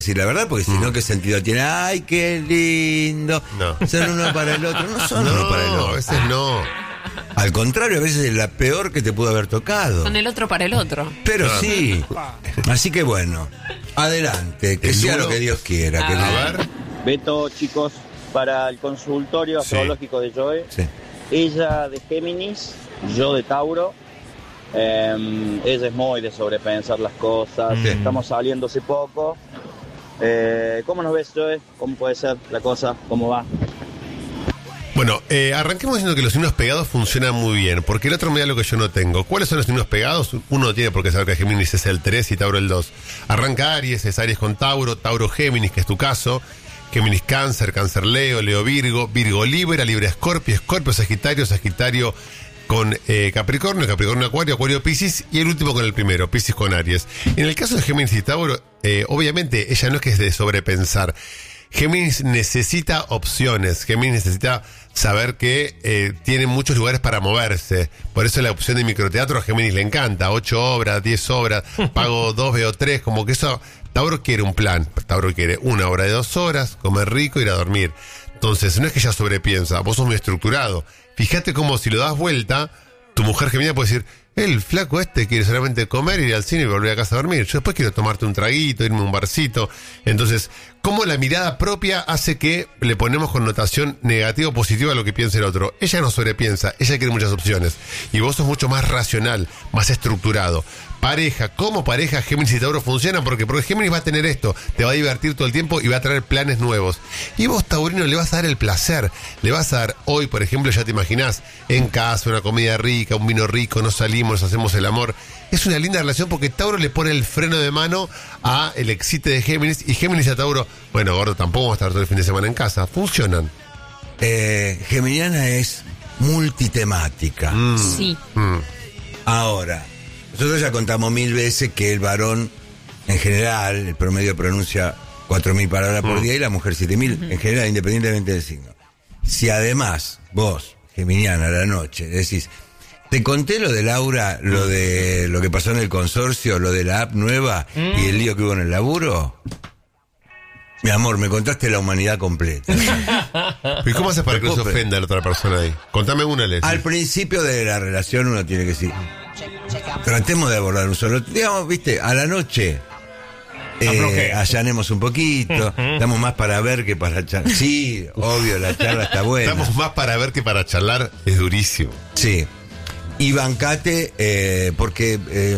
decir la verdad, porque si no, ¿qué sentido tiene? ¡Ay, qué lindo! No. Son uno para el otro. No son uno para el otro. A veces no. Al contrario, a veces es la peor que te pudo haber tocado. Son el otro para el otro. Pero sí. Así que bueno, adelante, que sea lo que Dios quiera. Que A ver. Beto, chicos, para el consultorio astrológico de Joe. Sí. Ella de Géminis, yo de Tauro. Ella es muy de sobrepensar las cosas. Estamos saliendo hace poco. ¿Cómo nos ves, Joe? ¿Cómo puede ser la cosa? ¿Cómo va? Bueno, arranquemos diciendo que los signos pegados funcionan muy bien, porque el otro modelo que yo no tengo. ¿Cuáles son los signos pegados? Uno no tiene por qué saber que Géminis es el 3 y Tauro el 2. Arranca Aries, es Aries con Tauro, Tauro Géminis, que es tu caso, Géminis Cáncer, Cáncer Leo, Leo Virgo, Virgo Libra, Libra Escorpio, Escorpio Sagitario, Sagitario con Capricornio, Capricornio Acuario, Acuario Piscis, y el último con el primero, Piscis con Aries. En el caso de Géminis y Tauro, obviamente ella no es que es de sobrepensar. Géminis necesita opciones, Géminis necesita saber que tiene muchos lugares para moverse. Por eso la opción de microteatro a Géminis le encanta, 8 obras, 10 obras, pago 2, veo 3, como que eso. Tauro quiere un plan, Tauro quiere 1 hora de 2 horas, comer rico, ir a dormir. Entonces, no es que ella sobrepiensa, vos sos muy estructurado. Fíjate cómo si lo das vuelta, tu mujer geminiana puede decir, el flaco este quiere solamente comer, ir al cine y volver a casa a dormir. Yo después quiero tomarte un traguito, irme a un barcito. Entonces, cómo la mirada propia hace que le ponemos connotación negativa o positiva a lo que piensa el otro. Ella no sobrepiensa, ella quiere muchas opciones. Y vos sos mucho más racional, más estructurado. Pareja, como pareja, Géminis y Tauro funcionan porque Géminis va a tener esto, te va a divertir todo el tiempo y va a traer planes nuevos. Y vos, Taurino, le vas a dar el placer, le vas a dar hoy, por ejemplo, ya te imaginás, en casa, una comida rica, un vino rico, nos salimos, nos hacemos el amor. Es una linda relación porque Tauro le pone el freno de mano a el excite de Géminis y Géminis a Tauro, bueno, gordo, tampoco vamos a estar todo el fin de semana en casa, funcionan. Geminiana es multitemática. Sí. Ahora, nosotros ya contamos 1000 veces que el varón, en general, el promedio pronuncia 4000 palabras por día y la mujer 7000, en general, independientemente del signo. Si además vos, geminiana, a la noche, decís, te conté lo de Laura, lo de lo que pasó en el consorcio, lo de la app nueva y el lío que hubo en el laburo, mi amor, me contaste la humanidad completa. ¿Y cómo haces para que no se ofenda a la otra persona ahí? Contame una, Alexis. Al principio de la relación uno tiene que decir, tratemos de abordar un solo, digamos, viste, a la noche allanemos un poquito, estamos más para ver que para charlar. Sí, obvio, la charla está buena. Estamos más para ver que para charlar, es durísimo. Sí. Y bancate, porque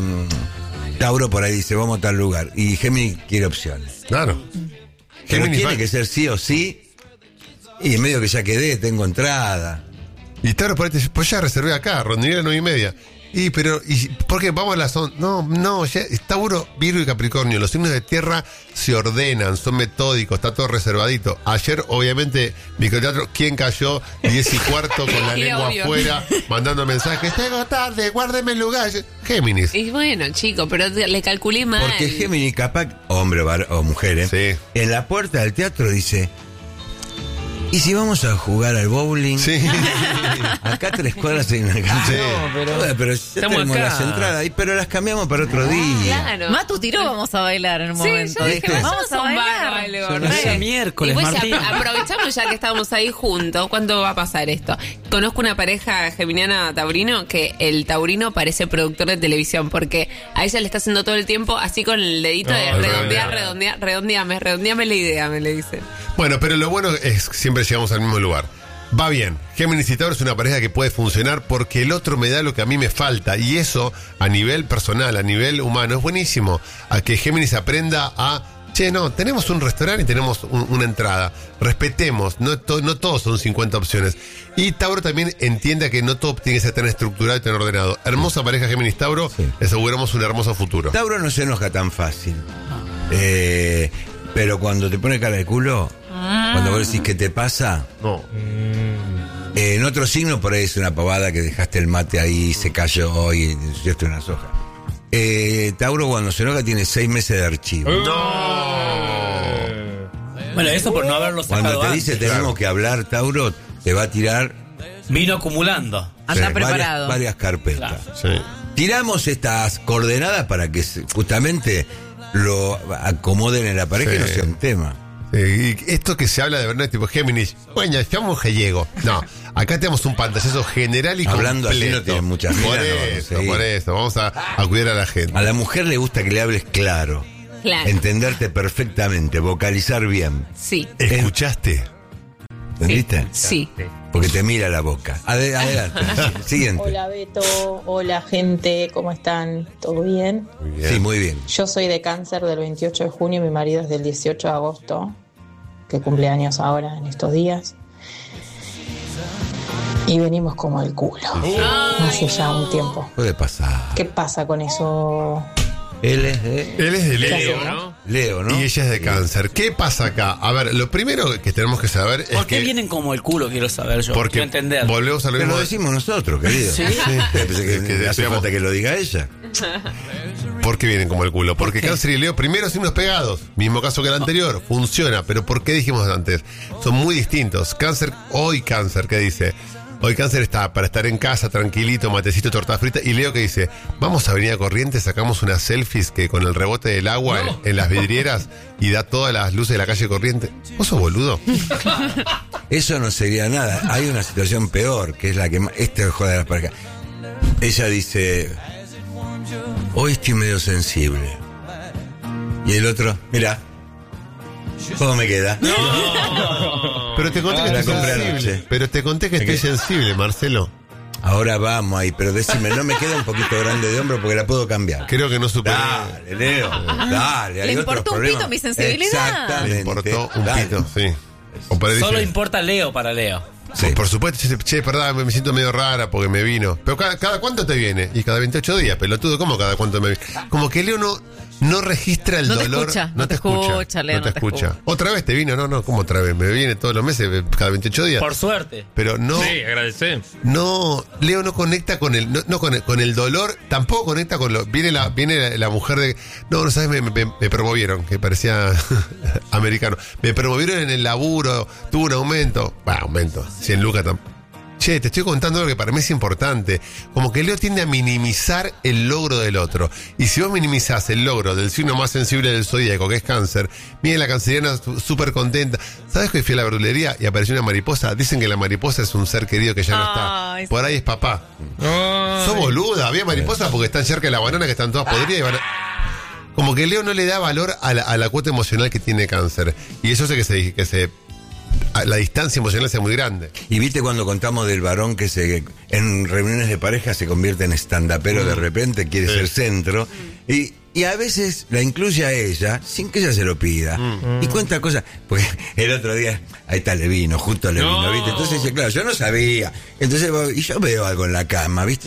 Tauro por ahí dice, vamos a tal lugar. Y Géminis quiere opciones. Claro. Pero Géminis tiene que ser sí o sí. Y en medio que ya quedé, tengo entrada. Y Tauro por ahí te dice, pues ya reservé acá, rondería a las 9:30. ¿Y por qué? Vamos a las 11. No, ya Tauro, Virgo y Capricornio, los signos de tierra se ordenan, son metódicos, está todo reservadito. Ayer, obviamente, microteatro, ¿quién cayó? 10:15 con la lengua afuera, mandando mensajes, tengo tarde, guárdeme el lugar. Géminis. Y bueno, chico, pero le calculé mal. Porque Géminis capaz, hombre o mujer, Sí. en la puerta del teatro dice, ¿y si vamos a jugar al bowling? Sí. Acá 3 cuadras hay una cancha. Sí. Pero ya tenemos acá. las entradas ahí, pero las cambiamos para otro día. Claro. Matu tiró, vamos a bailar en un momento. yo dije, ¿viste? vamos a un bar o algo. No sea Re. miércoles, Y pues Martín. aprovechamos ya que estábamos ahí juntos. ¿Cuándo va a pasar esto? Conozco una pareja geminiana taurino que el taurino parece productor de televisión porque a ella le está haciendo todo el tiempo así con el dedito de redondeame la idea, me le dice. Bueno, pero lo bueno es que siempre llegamos al mismo lugar. Va bien, Géminis y Tauro es una pareja que puede funcionar porque el otro me da lo que a mí me falta y eso a nivel personal, a nivel humano es buenísimo. A que Géminis aprenda a, tenemos un restaurante y tenemos una entrada, respetemos, no todos son 50 opciones. Y Tauro también entienda que no todo tiene que ser tan estructurado y tan ordenado. Hermosa pareja Géminis-Tauro, le aseguramos un hermoso futuro. Tauro no se enoja tan fácil. Pero cuando te pone cara de culo, cuando vos decís qué te pasa, No. en otro signo por ahí es una pavada que dejaste el mate ahí, se cayó y ensuciaste una soja. Tauro cuando se enoja tiene 6 meses de archivo. Bueno, eso por no haberlo sacado Cuando te antes. dice tenemos que hablar, Tauro, te va a tirar Vino acumulando. Anda preparado. varias carpetas. Sí. Tiramos estas coordenadas para que justamente lo acomoden en la pareja y no sea un tema. Y esto que se habla de verdad, tipo Géminis, bueno, estamos gallego. No, acá tenemos un pantallazo general y Hablando completo. así no tiene muchas Por minas, no, por sí. eso, vamos a cuidar a la gente. A la mujer le gusta que le hables claro, Claro. entenderte perfectamente, vocalizar bien. Sí. ¿Escuchaste? ¿Entendiste? Sí. Porque te mira la boca. Adelante. Siguiente. Hola Beto, hola gente, ¿cómo están? ¿Todo bien? Muy bien. Sí, muy bien. Yo soy de Cáncer del 28 de junio, mi marido es del 18 de agosto, que cumple años ahora en estos días. Y venimos como el culo, hace ya un tiempo. Puede pasar. ¿Qué pasa con eso? Él es de Él es de Leo, Leo, ¿no? Leo, ¿no? Y ella es de Cáncer. ¿Qué pasa acá? A ver, lo primero que tenemos que saber es ¿Por qué que... vienen como el culo? Quiero saber yo. Porque Quiero entender. volvemos a lo Pero mismo. lo decimos nosotros, querido. Sí. Pensé que Que hace decíamos- falta que lo diga ella. ¿Por qué vienen como el culo? Porque Cáncer y Leo, primero signos pegados. Mismo caso que el anterior. Funciona. Pero ¿por qué dijimos antes? Son muy distintos. Cáncer, ¿qué dice? Hoy Cáncer está para estar en casa, tranquilito, matecito, torta frita. Y Leo que dice, vamos a Avenida Corrientes, sacamos unas selfies que con el rebote del agua en las vidrieras y da todas las luces de la calle Corrientes. ¿Vos sos boludo? Eso no sería nada. Hay una situación peor, que es la que más... Este joda de las parejas. Ella dice, hoy estoy medio sensible. Y el otro, mira, ¿cómo me queda? Pero te conté que La estoy compré sensible. anoche. Pero te conté que estoy sensible, Marcelo. Ahora vamos ahí, pero decime, no me queda un poquito grande de hombro porque la puedo cambiar. Creo que no superé. Dale, Leo, dale. Hay Le otros importó un problemas. pito mi sensibilidad. Exactamente. Me importó un Dale. pito, sí. O para Solo decir- importa Leo para Leo. Sí. Por supuesto, che, perdón, me siento medio rara porque me vino. Pero ¿cada cuánto te viene? Y cada 28 días, pelotudo, ¿cómo cada cuánto me viene? Como que Leo no registra el No te dolor. escucha, No te escucha, Leo, no te no te escucha. escucha. ¿Otra vez te vino? No, ¿cómo otra vez? Me viene todos los meses, cada 28 días. Por suerte. Pero no, Sí, agradecer. no, Leo no conecta con el, no con el dolor, tampoco conecta con lo. Viene la mujer de. No, sabes, me promovieron, que parecía americano. Me promovieron en el laburo, tuvo un aumento. Aumento, 100 lucas tampoco. Che, te estoy contando algo que para mí es importante. Como que Leo tiende a minimizar el logro del otro. Y si vos minimizás el logro del signo más sensible del zodíaco, que es Cáncer, miren la canceriana súper contenta. ¿Sabes que fui a la verdulería y apareció una mariposa? Dicen que la mariposa es un ser querido que ya no Ay, está. Por ahí es papá. Sos boluda, había mariposas porque están cerca de la banana que están todas podridas y van Como que Leo no le da valor a la cuota emocional que tiene Cáncer. Y eso hace que la distancia emocional sea muy grande. Y viste cuando contamos del varón que en reuniones de pareja se convierte en stand-upero de repente, quiere Sí. ser centro, y a veces la incluye a ella sin que ella se lo pida. Y cuenta cosas, porque el otro día, ahí está, justo le vino, ¿viste? Entonces dice, claro, yo no sabía. Entonces, y yo veo algo en la cama, ¿viste?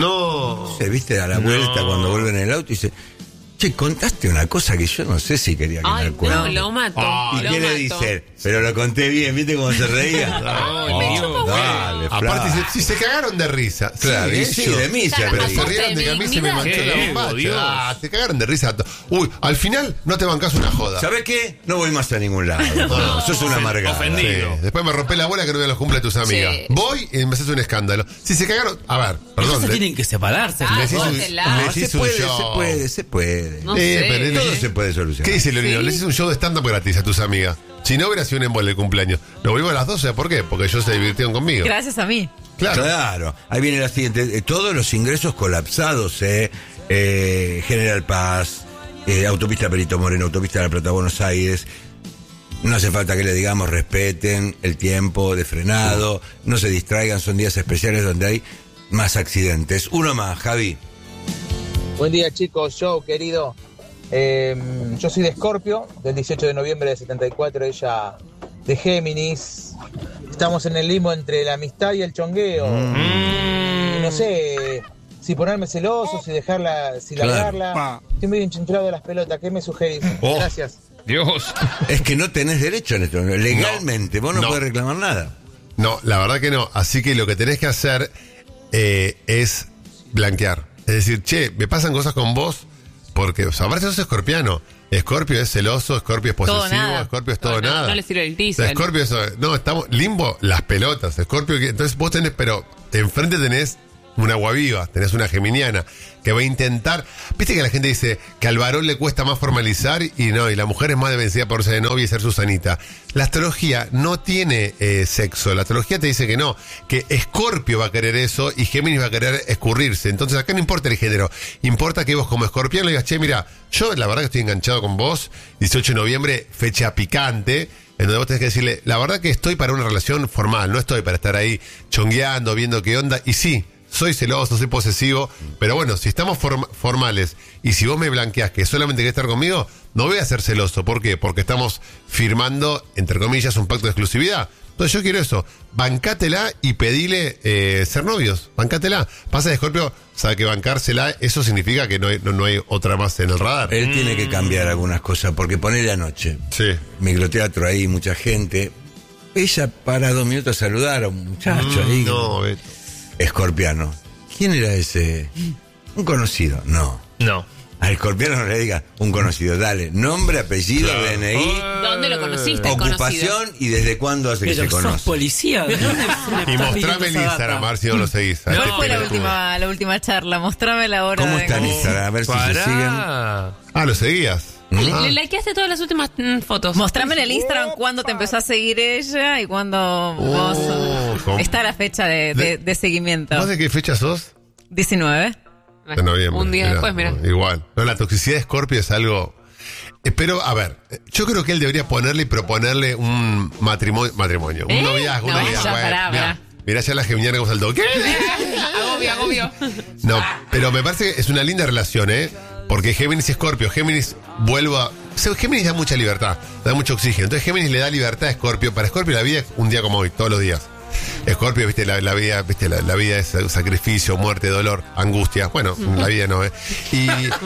No. Se viste a la vuelta cuando vuelve en el auto y dice, che, contaste una cosa que yo no sé si quería que me Ay, acuerde. no, lo mato. ¿Y lo qué le mato. dice? Pero lo conté bien, ¿viste cómo se reía? Ay, me chupa dale, Aparte, Fla. si se cagaron de risa. Claro, y sí, de mí se Claro, Pero reía. se Aporte rieron de de que a mí se me dignidad. manchó la Qué bombacha. Dios. Se cagaron de risa. Uy, al final no te bancás una joda. ¿Sabés qué? No voy más a ningún lado. No, sos una amargada. ofendido. Sí. Después me rompé la bola que no voy a los cumpleaños de tus amigas. Sí. Voy y me haces un escándalo. Si se cagaron. A ver, perdón. Entonces tienen que separarse. Ah, le decís un- cógela. le No, decís se un puede, show. se puede. No sé. pero Todo se puede solucionar. ¿Qué dice Leonino? ¿Sí? Le hiciste un show de stand-up gratis a tus amigas. Si no hubiera sido un embole el cumpleaños. Nos volvimos a las 12, ¿por qué? Porque ellos se divirtieron conmigo. Gracias a mí. Claro. Claro. Ahí viene la siguiente. Todos los ingresos colapsados, General Paz, Autopista Perito Moreno, Autopista de la Plata, Buenos Aires. No hace falta que le digamos, respeten el tiempo de frenado, no se distraigan, son días especiales donde hay más accidentes. Uno más, Javi. Buen día chicos, yo querido, yo soy de Escorpio, del 18 de noviembre de 74, ella de Géminis. Estamos en el limbo entre la amistad y el chongueo. Y no sé si ponerme celoso, si dejarla, si Claro. largarla. Estoy medio enchinchado de las pelotas, ¿qué me sugerís? Oh. Gracias. Dios. Es que no tenés derecho en esto. Legalmente, vos no No. podés reclamar nada. No, la verdad que no. Así que lo que tenés que hacer es blanquear. Es decir, che, me pasan cosas con vos porque, o sea, aparte sos escorpiano. Escorpio es celoso, Escorpio es Todo posesivo, nada. Escorpio es todo No, nada. no le sirve el O diesel. sea, Escorpio es, no, estamos limbo las pelotas. Escorpio, entonces vos tenés, pero enfrente tenés un agua viva, tenés una geminiana que va a intentar, viste que la gente dice que al varón le cuesta más formalizar y la mujer es más de vencida por ser de novia y ser Susanita. La astrología no tiene sexo, la astrología te dice que no, que Escorpio va a querer eso y Géminis va a querer escurrirse. Entonces acá no importa el género, importa que vos como escorpión le digas, che, mira, yo la verdad que estoy enganchado con vos, 18 de noviembre, fecha picante, en donde vos tenés que decirle, la verdad que estoy para una relación formal, no estoy para estar ahí chongueando, viendo qué onda, y sí, soy celoso, soy posesivo, pero bueno, si estamos formales y si vos me blanqueás que solamente querés estar conmigo, no voy a ser celoso. ¿Por qué? Porque estamos firmando, entre comillas, un pacto de exclusividad. Entonces yo quiero eso, bancátela y pedile ser novios, bancátela. Pasa de Escorpio, sabe que bancársela, eso significa que no hay otra más en el radar. Él tiene que cambiar algunas cosas, porque ponele anoche, microteatro ahí, mucha gente, ella para 2 minutos a saludar a un muchacho ahí. No, Beto. Escorpiano. ¿Quién era ese? Un conocido. No. Al escorpiano no le diga un conocido. Dale, nombre, apellido, DNI. ¿Dónde lo conociste? Ocupación y desde cuándo hace que se conoce. ¿Sos policía? Y mostrame el Instagram, a ver si no lo seguís. ¿Cuál fue la última charla? Mostrame la hora. ¿Cómo está en Instagram? A ver si se siguen. ¿Lo seguías? Le likeaste todas las últimas fotos. Mostrame en el Instagram cuándo te empezó a seguir ella y cuándo vos. Está la fecha de seguimiento. ¿Vos de qué fecha sos? 19. De noviembre. Un día después, mira. Igual. No, la toxicidad de Escorpio es algo. Pero, a ver, yo creo que él debería ponerle y proponerle un matrimonio. Un noviazgo, Mirá ya la geminiana como saltó. ¿Qué? Agobio. No, pero me parece que es una linda relación, porque Géminis y Escorpio, Géminis Géminis da mucha libertad, da mucho oxígeno. Entonces Géminis le da libertad a Escorpio. Para Escorpio la vida es un día como hoy, todos los días. Escorpio, viste, la vida, viste, la vida es sacrificio, muerte, dolor, angustia. Bueno, la vida no, Y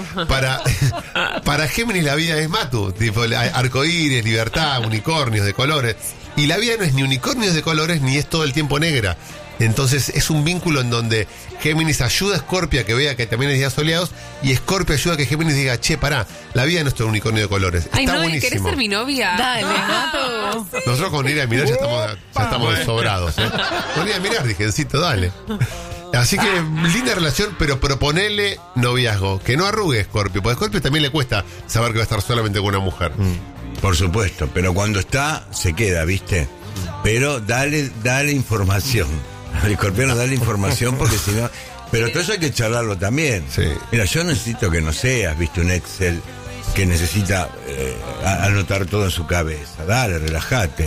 para Géminis la vida es Matu, tipo arcoíris, libertad, unicornios de colores. Y la vida no es ni unicornios de colores ni es todo el tiempo negra. Entonces es un vínculo en donde Géminis ayuda a Escorpio a que vea que también hay días soleados y Escorpio ayuda a que Géminis diga, che, pará, la vida no es todo unicornio de colores. Ay, está no, buenísimo. ¿querés ser mi novia? Dale, Mato. Sí. Nosotros con ir a mirar ya estamos sobrados. Con ir a mirar, dijencito, dale. Así que linda relación, pero proponele noviazgo. Que no arrugue Escorpio, porque a Escorpio también le cuesta saber que va a estar solamente con una mujer. Por supuesto, pero cuando está, se queda, ¿viste? Pero dale información. Al escorpiano dale información porque si no... Pero todo eso hay que charlarlo también. Sí. Mira, yo necesito que no seas, ¿viste? Un Excel que necesita anotar todo en su cabeza. Dale, relájate.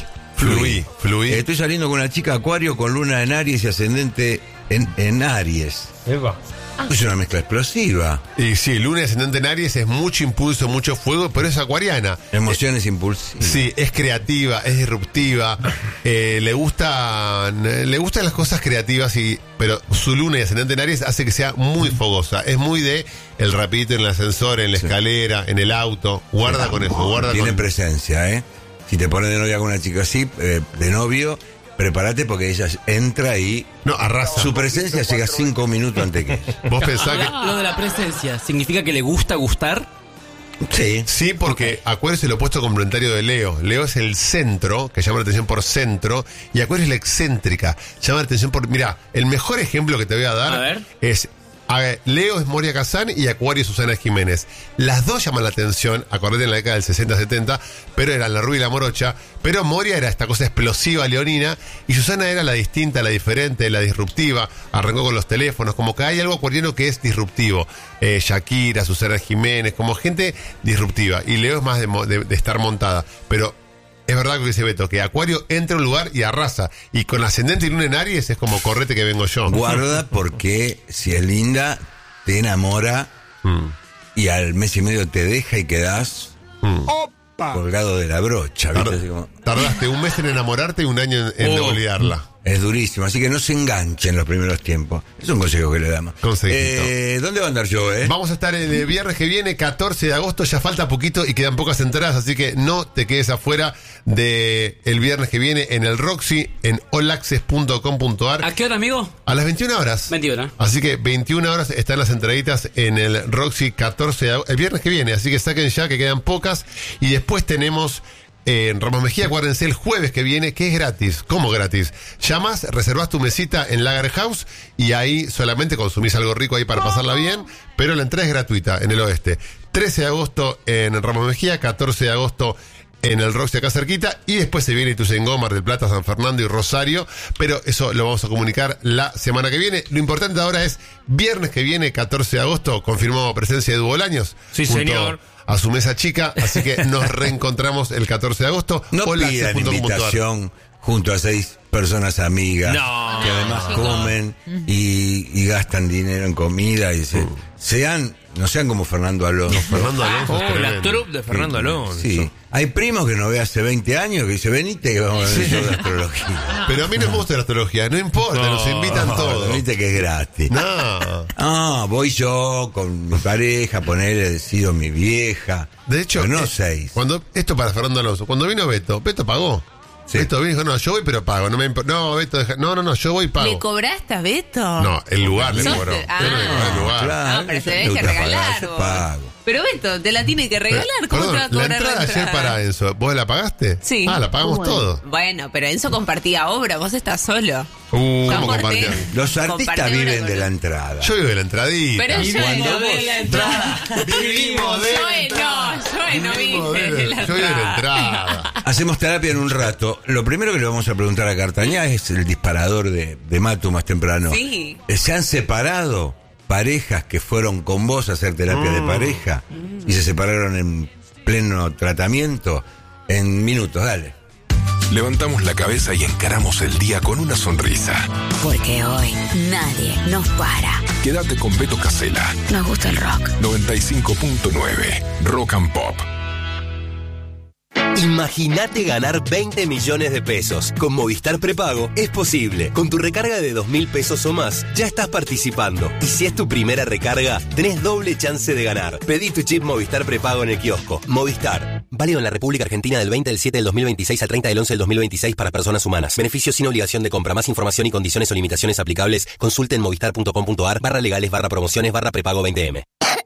Fluí. Estoy saliendo con una chica Acuario con luna en Aries y ascendente en Aries. Es una mezcla explosiva. Y sí, luna ascendente en Aries es mucho impulso, mucho fuego, pero es acuariana. Emociones impulsivas. Sí, es creativa, es disruptiva, le gustan las cosas creativas, pero su luna y ascendente en Aries hace que sea muy fogosa. Es muy de el rapidito en el ascensor, en la escalera, en el auto. Guarda con eso, Tiene presencia, Si te pones de novia con una chica así, de novio, prepárate porque ella entra y... No, arrasa. Su presencia llega 5 minutos antes que ella. ¿Vos pensás que...? Lo de la presencia, ¿significa que le gusta gustar? Sí. Sí, porque Acuario es el opuesto complementario de Leo. Leo es el centro, que llama la atención por centro, y Acuario es la excéntrica, llama la atención por... Mirá, el mejor ejemplo que te voy a dar es... Leo es Moria Kazan y Acuario es Susana Jiménez. Las dos llaman la atención, acordate en la década del 60-70, pero eran la rubia y la morocha. Pero Moria era esta cosa explosiva, leonina, y Susana era la distinta, la diferente, la disruptiva. Arrancó con los teléfonos, como que hay algo acuariano que es disruptivo. Shakira, Susana Jiménez, como gente disruptiva. Y Leo es más de estar montada. Pero es verdad que dice Beto, que Acuario entra a un lugar y arrasa. Y con ascendente y luna en Aries es como correte que vengo yo. Guarda porque si es linda, te enamora y al mes y medio te deja y quedás colgado de la brocha. Tardaste un mes en enamorarte y un año en olvidarla. Es durísimo, así que no se enganchen en los primeros tiempos. Es un consejo que le damos. ¿Dónde va a andar yo, Vamos a estar el viernes que viene, 14 de agosto, ya falta poquito y quedan pocas entradas, así que no te quedes afuera de el viernes que viene en el Roxy, en allaccess.com.ar. ¿A qué hora, amigo? A las 21 horas. 21. Así que 21 horas están las entraditas en el Roxy 14 de agosto, el viernes que viene, así que saquen ya que quedan pocas. Y después tenemos en Ramos Mejía. Acuérdense el jueves que viene, que es gratis. ¿Cómo gratis? Llamás, reservás tu mesita en Lager House y ahí solamente consumís algo rico ahí para pasarla bien, pero la entrada es gratuita en el oeste. 13 de agosto en Ramos Mejía, 14 de agosto en el Roxy acá cerquita, y después se viene Ituzaingó, Mar del Plata, San Fernando y Rosario, pero eso lo vamos a comunicar la semana que viene. Lo importante ahora es, viernes que viene, 14 de agosto, confirmó presencia de Edu Bolaños. Sí, señor. A su mesa chica, así que nos reencontramos el 14 de agosto. No pidan invitación junto a 6 personas amigas, no, que además comen y gastan dinero en comida y no sean como Fernando Alonso. Fernando Alonso. La troupe de Fernando Alonso. Sí. Hay primos que no ve hace 20 años que dice, venite que vamos a ver show de astrología. Pero a mí no me gusta la astrología, no importa, nos invitan todos. Venite que es gratis. No, voy yo con mi pareja, ponerle, decido mi vieja. De hecho, pero no 6. Esto para Fernando Alonso. Cuando vino Beto pagó. Sí. Beto vino y dijo, no, yo voy pero pago. No, Beto, no, yo voy y pago. ¿Le cobraste a Beto? No, el lugar le cobró. El lugar. Claro, pero se debe que regalar. Pago. Pero Beto, te la tiene que regalar. ¿Cómo te va a cobrar la entrada ayer para Enzo? ¿Vos la pagaste? Sí. La pagamos todos. Bueno, pero Enzo compartía obra, vos estás solo. ¿Cómo compartían? Los artistas viven de la entrada. Yo vivo de la entradita. Pero yo cuando no de la entrada. Vivimos de la entrada. Yo no vivo de la entrada. Yo vivo de la entrada. Hacemos terapia en un rato. Lo primero que le vamos a preguntar a Cartañá es el disparador de Matu más temprano. Sí. ¿Se han separado parejas que fueron con vos a hacer terapia de pareja y se separaron en pleno tratamiento? En minutos, dale. Levantamos la cabeza y encaramos el día con una sonrisa. Porque hoy nadie nos para. Quédate con Beto Casella. Nos gusta el rock. 95.9 Rock and Pop. Imagínate ganar 20 millones de pesos. Con Movistar Prepago es posible. Con tu recarga de 2.000 pesos o más, ya estás participando. Y si es tu primera recarga, tenés doble chance de ganar. Pedí tu chip Movistar Prepago en el kiosco. Movistar. Válido en la República Argentina del 20 del 7 del 2026 al 30 del 11 del 2026 para personas humanas. Beneficio sin obligación de compra. Más información y condiciones o limitaciones aplicables. Consulte en movistar.com.ar/legales/prepago 20M.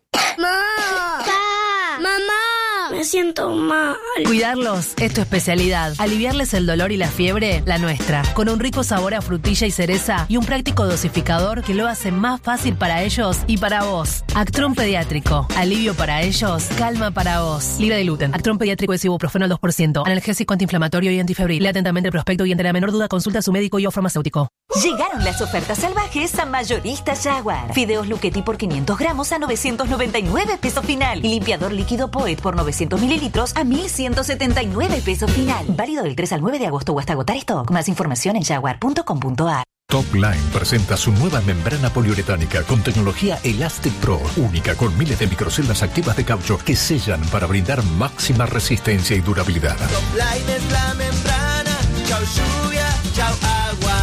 Me siento mal. Cuidarlos es tu especialidad. Aliviarles el dolor y la fiebre, la nuestra. Con un rico sabor a frutilla y cereza y un práctico dosificador que lo hace más fácil para ellos y para vos. Actron Pediátrico. Alivio para ellos, calma para vos. Libre de gluten. Actron Pediátrico es ibuprofeno al 2%. Analgésico, antiinflamatorio y antifebril. Lea atentamente el prospecto y ante la menor duda consulta a su médico y o farmacéutico. Llegaron las ofertas salvajes a Mayorista Jaguar. Fideos Luchetti por 500 gramos a 999 pesos final. Y limpiador líquido Poet por 900 mililitros a 1.179 pesos final. Válido del 3 al 9 de agosto o hasta agotar stock. Más información en jaguar.com.ar. Topline presenta su nueva membrana poliuretánica con tecnología Elastic Pro, única con miles de microceldas activas de caucho que sellan para brindar máxima resistencia y durabilidad. Topline es la membrana, chau lluvia, chau agua.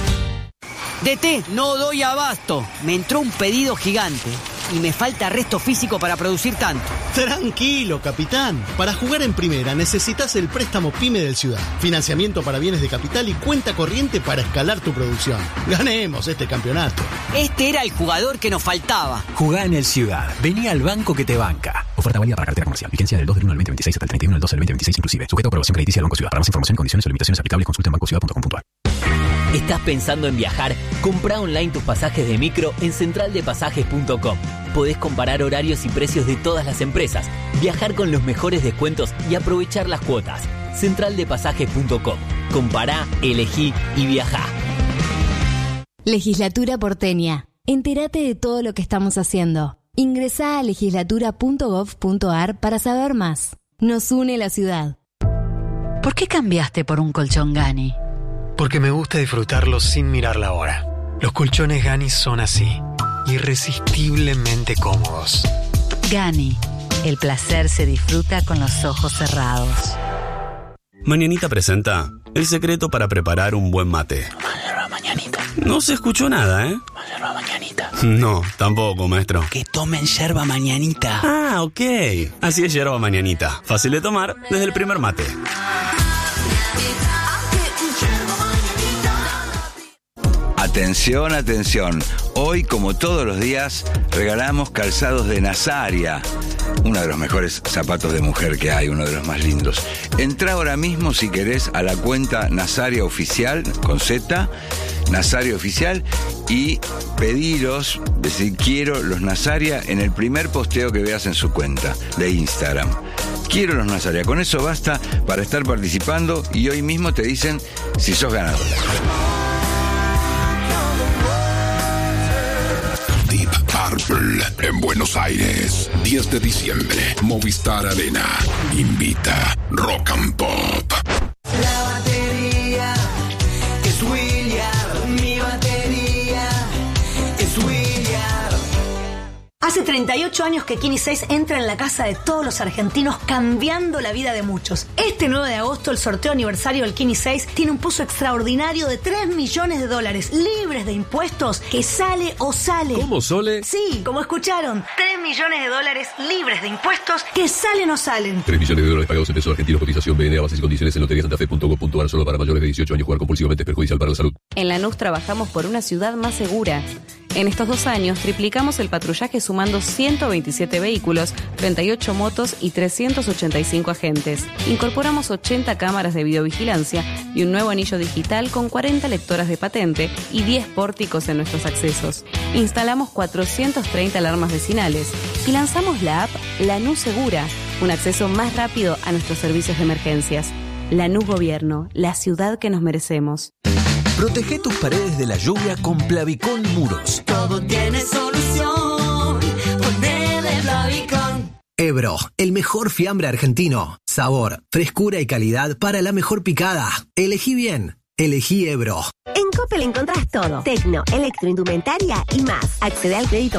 DT, no doy abasto. Me entró un pedido gigante y me falta resto físico para producir tanto. Tranquilo, capitán. Para jugar en primera necesitas el préstamo PYME del Ciudad. Financiamiento para bienes de capital y cuenta corriente para escalar tu producción. Ganemos este campeonato. Este era el jugador que nos faltaba. Jugá en el Ciudad. Vení al banco que te banca. Oferta válida para cartera comercial. Vigencia del 2 del 1 al 2026 hasta el 31 del 12 del 2026 inclusive. Sujeto a aprobación crediticia del Banco Ciudad. Para más información y condiciones o limitaciones aplicables consulta en bancociudad.com.ar. ¿Estás pensando en viajar? Compra online tus pasajes de micro en centraldepasajes.com. Podés comparar horarios y precios de todas las empresas, viajar con los mejores descuentos y aprovechar las cuotas. Centraldepasajes.com. Compará, elegí y viajá. Legislatura porteña. Entérate de todo lo que estamos haciendo. Ingresá a legislatura.gov.ar para saber más. Nos une la ciudad. ¿Por qué cambiaste por un colchón Gani? Porque me gusta disfrutarlo sin mirar la hora. Los colchones Gani son así, irresistiblemente cómodos. Gani, el placer se disfruta con los ojos cerrados. Mañanita presenta el secreto para preparar un buen mate. Mañanita. No se escuchó nada, ¿eh? Yerba mañanita. No, tampoco, maestro. Que tomen yerba mañanita. Ah, ok. Así es yerba mañanita. Fácil de tomar desde el primer mate. Atención, atención. Hoy, como todos los días, regalamos calzados de Nazaria. uno de los mejores zapatos de mujer que hay, uno de los más lindos. Entrá ahora mismo si querés a la cuenta Nazaria Oficial, con Z, Nazaria Oficial, y pediros, decir quiero los Nazaria en el primer posteo que veas en su cuenta de Instagram. Quiero los Nazaria, con eso basta para estar participando y hoy mismo te dicen si sos ganadora. Deep Purple en Buenos Aires, 10 de diciembre, Movistar Arena, invita Rock and Pop. La batería es William, mi batería es William. Hace 38 años que Kini 6 entra en la casa de todos los argentinos, cambiando la vida de muchos. Este 9 de agosto, el sorteo aniversario del Kini 6 tiene un pozo extraordinario de $3 millones, libres de impuestos, que sale o sale. ¿Cómo, Sole? Sí, como escucharon, $3 millones, libres de impuestos, que salen o salen. $3 millones pagados en pesos argentinos, cotización BNA, bases y condiciones en loteriasantafe.gov.ar, solo para mayores de 18 años. Jugar compulsivamente es perjudicial para la salud. En Lanús trabajamos por una ciudad más segura. En estos 2 años triplicamos el patrullaje sumando 127 vehículos, 38 motos y 385 agentes. Incorporamos 80 cámaras de videovigilancia y un nuevo anillo digital con 40 lectoras de patente y 10 pórticos en nuestros accesos. Instalamos 430 alarmas vecinales y lanzamos la app Lanús Segura, un acceso más rápido a nuestros servicios de emergencias. Lanús Gobierno, la ciudad que nos merecemos. Protege tus paredes de la lluvia con Plavicón Muros. Todo tiene solución, ponele Plavicón. Ebro, el mejor fiambre argentino. Sabor, frescura y calidad para la mejor picada. Elegí bien. Elegí Ebro. En Coppel encontrás todo. Tecno, electroindumentaria y más. Accede al crédito